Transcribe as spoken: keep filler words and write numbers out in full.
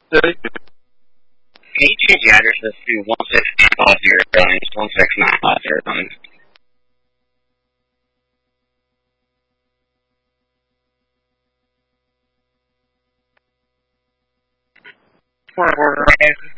So, can you change the addresses to one six nine five zero Billings, one six nine five zero Billings? We're, we're right